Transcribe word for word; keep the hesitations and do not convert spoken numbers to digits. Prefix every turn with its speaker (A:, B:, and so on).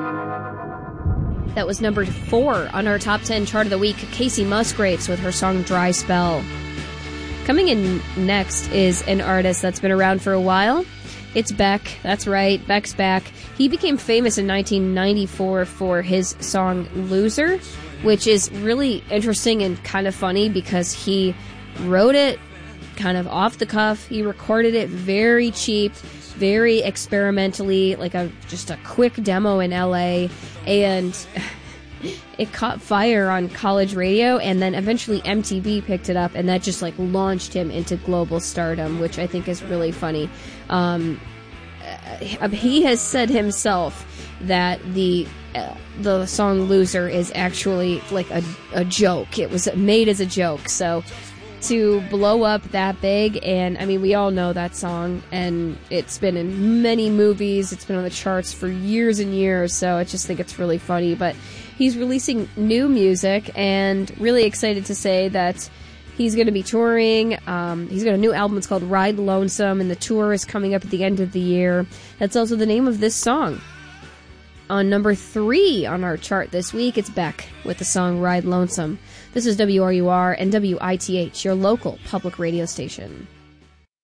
A: That was number four on our top ten chart of the week, Casey Musgraves with her song Dry Spell. Coming in next is an artist that's been around for a while. It's Beck. That's right, Beck's back. He became famous in nineteen ninety-four for his song Loser, which is really interesting and kind of funny because he wrote it kind of off the cuff. He recorded it very cheap, very experimentally, like a just a quick demo in L A, and it caught fire on college radio, and then eventually M T V picked it up, and that just like launched him into global stardom, which I think is really funny. Um, he has said himself that the uh, the song Loser is actually like a, a joke. It was made as a joke, so to blow up that big, and I mean, we all know that song, and it's been in many movies, it's been on the charts for years and years, so I just think it's really funny. But he's releasing new music, and really excited to say that he's going to be touring. Um, he's got a new album, it's called Ride Lonesome, and the tour is coming up at the end of the year. That's also the name of this song. On number three on our chart this week, it's Beck with the song Ride Lonesome. This is W R U R and W I T H, your local public radio station.